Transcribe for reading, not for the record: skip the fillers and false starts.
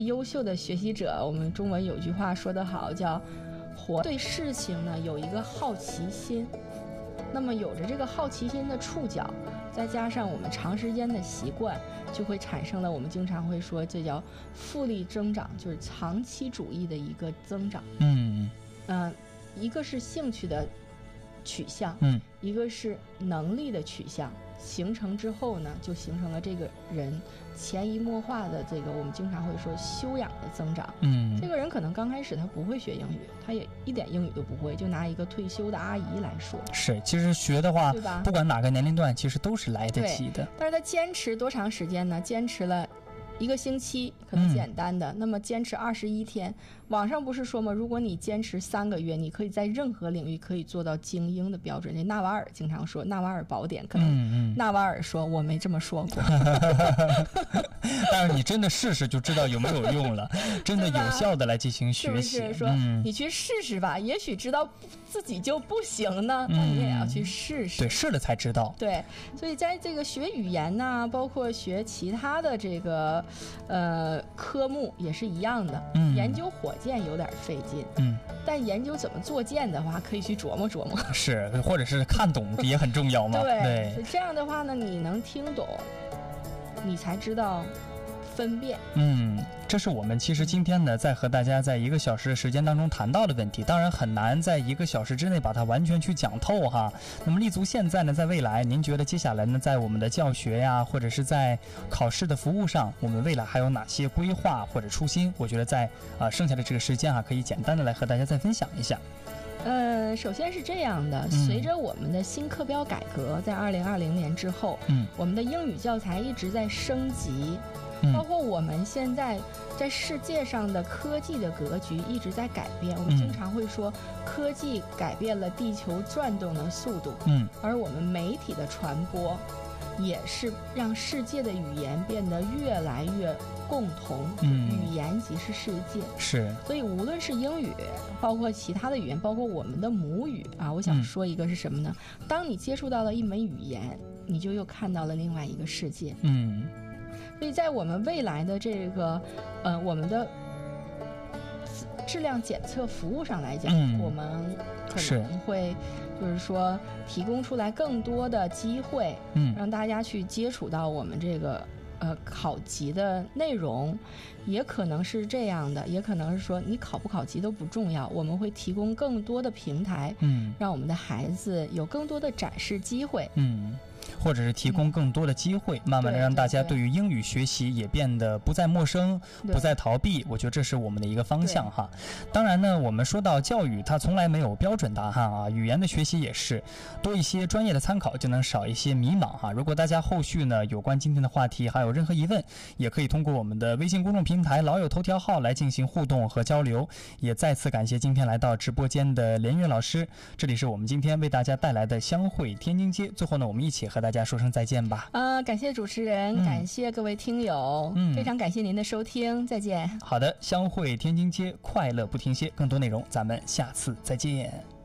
优秀的学习者，我们中文有句话说得好，叫对事情呢有一个好奇心。那么有着这个好奇心的触角，再加上我们长时间的习惯，就会产生了我们经常会说这叫复利增长，就是长期主义的一个增长。一个是兴趣的取向，一个是能力的取向，形成之后呢，就形成了这个人潜移默化的这个我们经常会说修养的增长。这个人可能刚开始他不会学英语，他也一点英语都不会，就拿一个退休的阿姨来说， 是，其实学的话，不管哪个年龄段，其实都是来得及的。 但是他坚持多长时间呢？坚持了1个星期可能简单的，那么坚持21天，网上不是说吗？如果你坚持3个月，你可以在任何领域可以做到精英的标准。这纳瓦尔经常说，纳瓦尔宝典，可能纳瓦尔说，我没这么说过。 但是你真的试试就知道有没有用了，真的有效的来进行学习。 是不是说你去试试吧，也许知道自己就不行呢，那你也要去试试。 对，试了才知道。 对，所以在这个学语言呢，包括学其他的这个科目也是一样的。研究火箭有点费劲，但研究怎么做箭的话，可以去琢磨琢磨。 是，或者是看懂也很重要嘛。 对，所以这样的话呢，你能听懂，你才知道分辨。 这是我们其实今天呢，在和大家在1个小时的时间当中谈到的问题，当然很难在1个小时之内把它完全去讲透哈。那么立足现在呢，在未来，您觉得接下来呢，在我们的教学呀，或者是在考试的服务上，我们未来还有哪些规划或者初心？我觉得在剩下的这个时间可以简单的来和大家再分享一下。 首先是这样的，随着我们的新课标改革，在2020年之后，我们的英语教材一直在升级。包括我们现在在世界上的科技的格局一直在改变，我们经常会说科技改变了地球转动的速度，而我们媒体的传播也是让世界的语言变得越来越共同，语言即是世界。 是， 所以无论是英语，包括其他的语言，包括我们的母语我想说一个是什么呢？当你接触到了一门语言，你就又看到了另外一个世界。所以在我们未来的这个我们的质量检测服务上来讲，我们可能会就是说提供出来更多的机会，让大家去接触到我们这个考级的内容。也可能是这样的，也可能是说你考不考级都不重要，我们会提供更多的平台，让我们的孩子有更多的展示机会。 或者是提供更多的机会，慢慢的让大家对于英语学习也变得不再陌生，不再逃避。我觉得这是我们的一个方向哈。当然呢，我们说到教育，它从来没有标准答案语言的学习也是，多一些专业的参考，就能少一些迷茫哈。如果大家后续呢有关今天的话题还有任何疑问，也可以通过我们的微信公众平台老友头条号来进行互动和交流。也再次感谢今天来到直播间的连岳老师，这里是我们今天为大家带来的相会天津街。最后呢，我们一起和大家说声再见吧。 感谢主持人，感谢各位听友，非常感谢您的收听，再见。 好的，相会天津街，快乐不停歇。更多内容咱们下次再见。